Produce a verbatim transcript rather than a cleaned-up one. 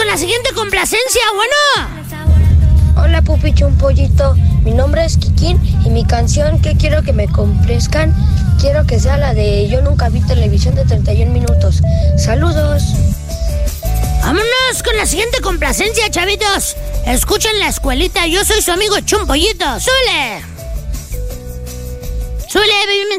con la siguiente complacencia, bueno. Hola, Pupi Chumpollito. Mi nombre es Kikín y mi canción que quiero que me complazcan, quiero que sea la de Yo Nunca Vi Televisión de treinta y un minutos. ¡Saludos! Vámonos con la siguiente complacencia, chavitos. Escuchen la escuelita, yo soy su amigo Chumpollito. ¡Súbele! ¡Súbele, baby!